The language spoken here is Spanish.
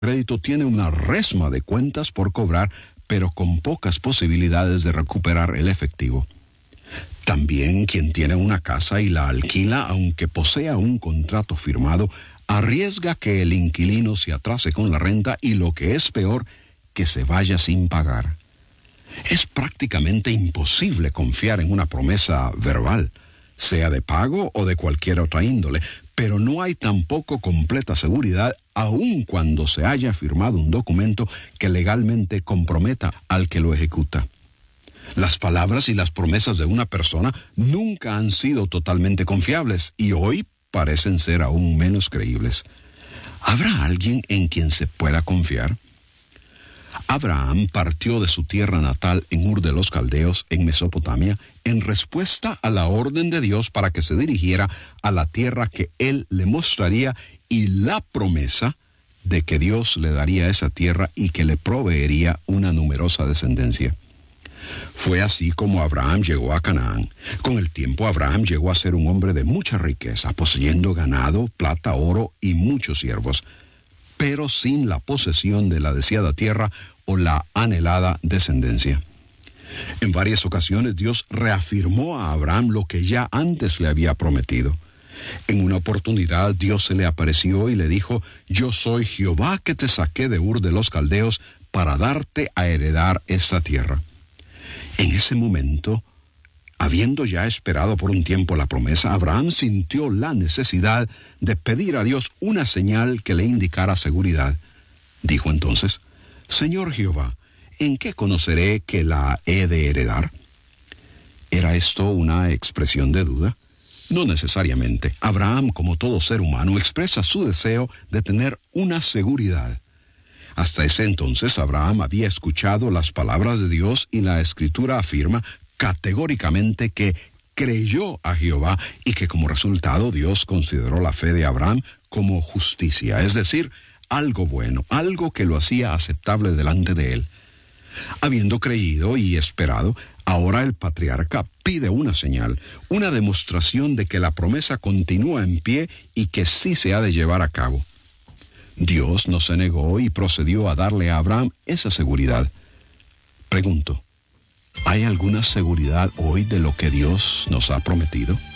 crédito tiene una resma de cuentas por cobrar, pero con pocas posibilidades de recuperar el efectivo. También quien tiene una casa y la alquila, aunque posea un contrato firmado, arriesga que el inquilino se atrase con la renta y, lo que es peor, que se vaya sin pagar. Es prácticamente imposible confiar en una promesa verbal, sea de pago o de cualquier otra índole, pero no hay tampoco completa seguridad aun cuando se haya firmado un documento que legalmente comprometa al que lo ejecuta. Las palabras y las promesas de una persona nunca han sido totalmente confiables y hoy parecen ser aún menos creíbles. ¿Habrá alguien en quien se pueda confiar? Abraham partió de su tierra natal en Ur de los Caldeos, en Mesopotamia, en respuesta a la orden de Dios para que se dirigiera a la tierra que él le mostraría y la promesa de que Dios le daría esa tierra y que le proveería una numerosa descendencia. Fue así como Abraham llegó a Canaán. Con el tiempo, Abraham llegó a ser un hombre de mucha riqueza, poseyendo ganado, plata, oro y muchos siervos, pero sin la posesión de la deseada tierra o la anhelada descendencia. En varias ocasiones Dios reafirmó a Abraham lo que ya antes le había prometido. En una oportunidad Dios se le apareció y le dijo: «Yo soy Jehová que te saqué de Ur de los Caldeos para darte a heredar esta tierra». En ese momento, habiendo ya esperado por un tiempo la promesa, Abraham sintió la necesidad de pedir a Dios una señal que le indicara seguridad. Dijo entonces: «Señor Jehová, ¿en qué conoceré que la he de heredar?» ¿Era esto una expresión de duda? No necesariamente. Abraham, como todo ser humano, expresa su deseo de tener una seguridad. Hasta ese entonces, Abraham había escuchado las palabras de Dios y la Escritura afirma categóricamente que creyó a Jehová y que como resultado Dios consideró la fe de Abraham como justicia, es decir, algo bueno, algo que lo hacía aceptable delante de él. Habiendo creído y esperado, ahora el patriarca pide una señal, una demostración de que la promesa continúa en pie y que sí se ha de llevar a cabo. Dios no se negó y procedió a darle a Abraham esa seguridad. Pregunto, ¿hay alguna seguridad hoy de lo que Dios nos ha prometido?